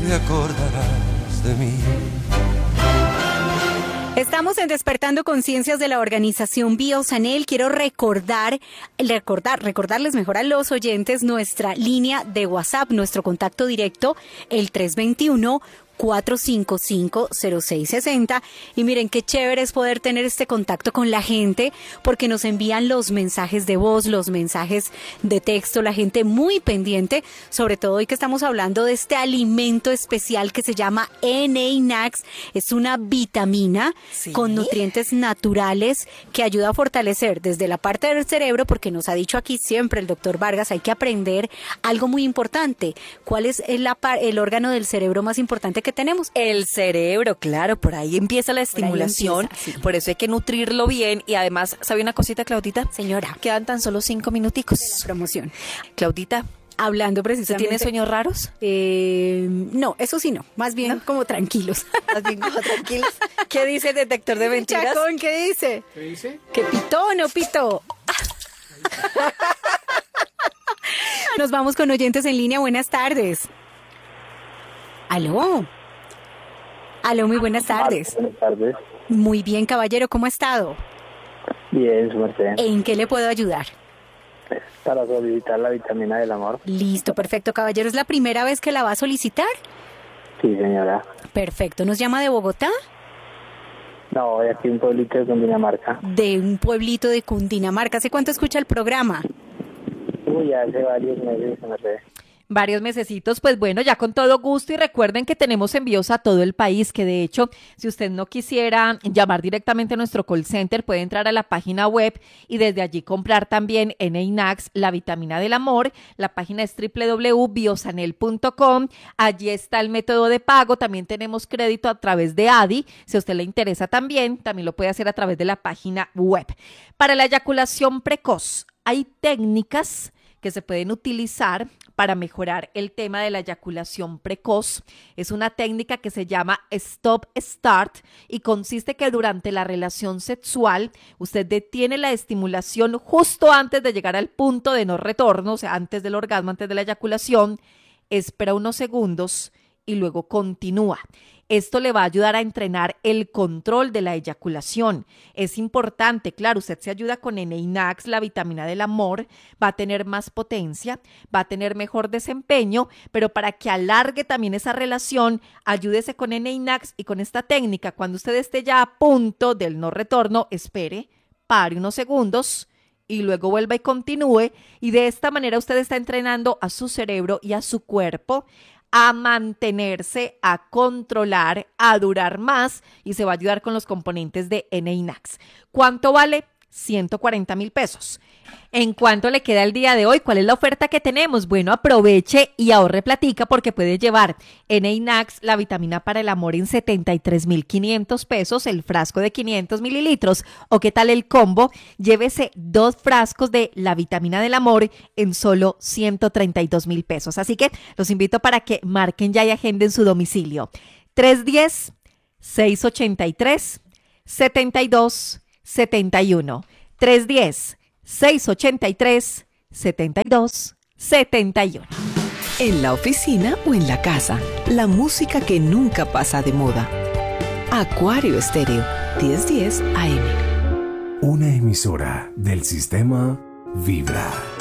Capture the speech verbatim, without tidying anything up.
te acordarás de mí. Estamos en Despertando Conciencias de la organización Biosanel. Quiero recordar, recordar, recordarles mejor a los oyentes nuestra línea de WhatsApp, nuestro contacto directo, el tres dos uno, cuatro cinco cinco, cero seis seis cero. Y miren qué chévere es poder tener este contacto con la gente, porque nos envían los mensajes de voz, los mensajes de texto, la gente muy pendiente, sobre todo hoy que estamos hablando de este alimento especial que se llama Eneinax. Es una vitamina ¿Sí? con nutrientes naturales que ayuda a fortalecer desde la parte del cerebro, porque nos ha dicho aquí siempre el doctor Vargas, hay que aprender algo muy importante. ¿Cuál es el, el órgano del cerebro más importante que que tenemos? El cerebro, claro, por ahí empieza la estimulación, por, empieza, sí. por eso hay que nutrirlo bien. Y además, ¿sabe una cosita, Claudita? Señora. Quedan tan solo cinco minuticos. De la promoción. Claudita. Hablando precisamente. ¿Tiene sueños raros? Eh, no, eso sí no, más bien ¿No? como tranquilos. Más bien como tranquilos. ¿Qué dice el detector de mentiras? Chacón, ¿qué dice? ¿Qué dice? Que pitó o no pitó. Nos vamos con oyentes en línea, buenas tardes. Aló. Aló, muy buenas tardes. Buenas tardes. Muy bien, caballero, ¿cómo ha estado? Bien, su merced. ¿En qué le puedo ayudar? Para solicitar la vitamina del amor. Listo, perfecto, caballero. ¿Es la primera vez que la va a solicitar? Sí, señora. Perfecto. ¿Nos llama de Bogotá? No, de aquí un pueblito de Cundinamarca. De un pueblito de Cundinamarca. ¿Hace cuánto escucha el programa? Uy, hace varios meses, su merced. Varios mesecitos, pues bueno, ya con todo gusto, y recuerden que tenemos envíos a todo el país, que de hecho, si usted no quisiera llamar directamente a nuestro call center, puede entrar a la página web y desde allí comprar también Eneinax, la vitamina del amor. La página es doble u doble u doble u punto biosanel punto com. Allí está el método de pago. También tenemos crédito a través de A D I. Si a usted le interesa también, también lo puede hacer a través de la página web. Para la eyaculación precoz, hay técnicas que se pueden utilizar para mejorar el tema de la eyaculación precoz. Es una técnica que se llama Stop Start y consiste que durante la relación sexual usted detiene la estimulación justo antes de llegar al punto de no retorno, o sea, antes del orgasmo, antes de la eyaculación, espera unos segundos y luego continúa. Esto le va a ayudar a entrenar el control de la eyaculación. Es importante, claro, usted se ayuda con Eneinax, la vitamina del amor, va a tener más potencia, va a tener mejor desempeño, pero para que alargue también esa relación, ayúdese con Eneinax y con esta técnica. Cuando usted esté ya a punto del no retorno, espere, pare unos segundos y luego vuelva y continúe. Y de esta manera usted está entrenando a su cerebro y a su cuerpo a mantenerse, a controlar, a durar más, y se va a ayudar con los componentes de Eneinax. ¿Cuánto vale? ciento cuarenta mil pesos. ¿En cuánto le queda el día de hoy? ¿Cuál es la oferta que tenemos? Bueno, aproveche y ahorre platica, porque puede llevar Eneinax, la vitamina para el amor, en setenta y tres mil quinientos pesos, el frasco de quinientos mililitros. ¿O qué tal el combo? Llévese dos frascos de la vitamina del amor en solo ciento treinta y dos mil pesos. Así que los invito para que marquen ya y agenden su domicilio. tres uno cero, seis ocho tres, siete dos siete uno. tres uno cero, seis ocho tres, siete dos siete uno. En la oficina o en la casa, la música que nunca pasa de moda. Acuario Estéreo, diez diez A M. Una emisora del sistema Vibra.